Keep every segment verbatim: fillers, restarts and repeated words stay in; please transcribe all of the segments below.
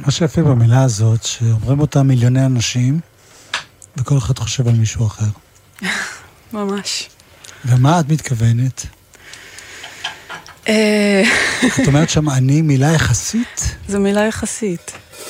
מה שיפה במילה הזאת, שאומרים אותה מיליוני אנשים, וכל אחד חושב על מישהו אחר. ממש. ומה את מתכוונת? את אומרת שם אני מילה יחסית? זו מילה יחסית.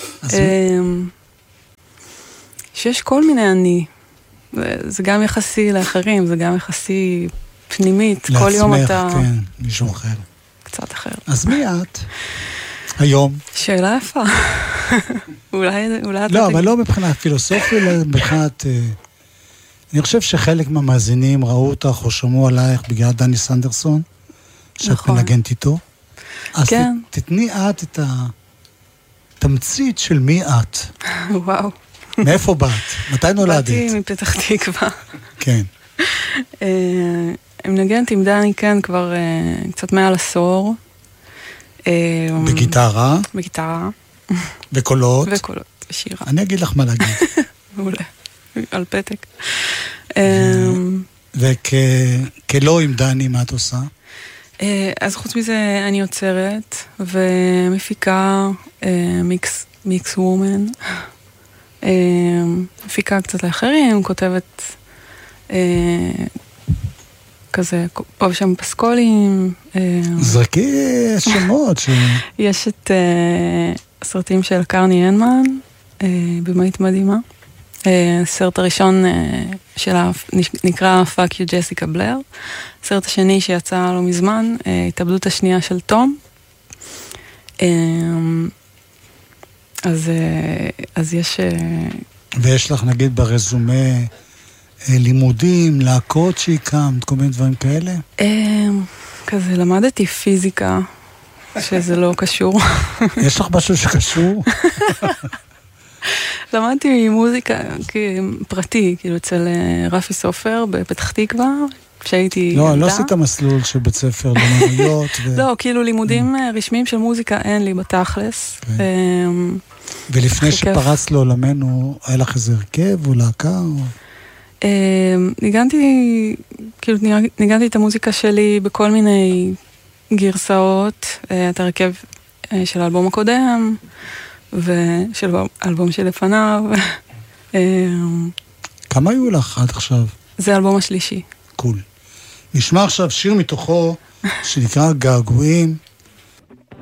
שיש כל מיני אני. זה גם יחסי לאחרים, זה גם יחסי פנימית. כל יום אתה... לעצמך, כן, מישהו אחר. קצת אחר. אז מי את? היום. שאלה יפה. אולי, אולי לא, אבל לא מבחינת פילוסופיה, אלא מבחינת... אני חושב שחלק מהמאזינים ראו אותך או שמעו עלייך בגלל דני סנדרסון, שאת מנגנת איתו. אז כן. תתני את את התמצית של מי את. וואו. מאיפה באת? מתי נולדת? באתי מפתח תקווה. כן. מנגנת עם דני, כן, כבר קצת מעל עשור. בגיטרה? בגיטרה. וקולות? וקולות, ושירה. אני אגיד לך מה להגיד. מעולה. על פתק. וכלא עם דני, מה את עושה? אז חוץ מזה אני יוצרת ומפיקה מיקס, מיקס וומן. מפיקה קצת לאחרים, כותבת כזה פה ושם פסקולים. זרקי שמות. יש את הסרטים של קרני הנמן, במאית מדהימה. הסרט הראשון שלה נקרא Fuck You Jessica Blair. הסרט השני שיצא לא מזמן, התאבדות השנייה של תום. אז, אז יש... ויש לך נגיד ברזומה לימודים, להקות שהקמת, כל מיני דברים כאלה? כזה, למדתי פיזיקה, שזה לא קשור. יש לך משהו שקשור? למדתי מוזיקה פרטי, כאילו אצל רפי סופר בפתח תקווה, כשהייתי לא, לא עשית מסלול של בית ספר למנויות. לא, כאילו לימודים רשמיים של מוזיקה אין לי בתכלס. ולפני שפרץ לעולמנו, היה לך איזה הרכב או להקה? ניגנתי, כאילו ניגנתי את המוזיקה שלי בכל מיני גרסאות, את הרכב של האלבום הקודם, ושל האלבום שלפניו. כמה היו לך עד עכשיו? זה האלבום השלישי. קול. נשמע עכשיו שיר מתוכו שנקרא געגועים,